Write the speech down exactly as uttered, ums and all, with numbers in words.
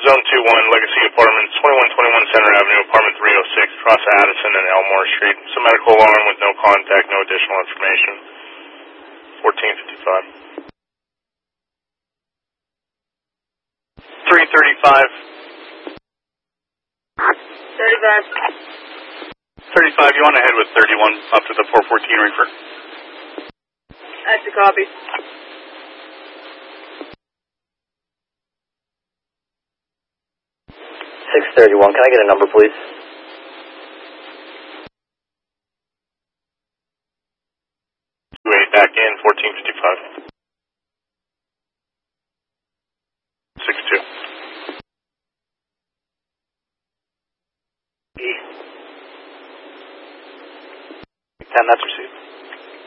Zone two one, Legacy Apartments, twenty-one twenty-one Center Avenue, Apartment three oh six, across Addison and Elmore Street. Some medical alarm with no contact, no additional information. fourteen fifty-five. three thirty-five. thirty-five. thirty-five, you want to head with thirty-one up to the four fourteen reefer. That's a copy. six thirty-one, can I get a number, please? two eight back in, fourteen fifty-five. six two. ten, that's